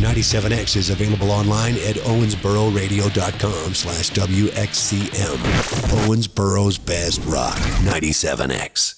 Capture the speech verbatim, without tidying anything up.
ninety-seven X is available online at owensboro radio dot com slash W X C M. Owensboro's best rock, ninety-seven X.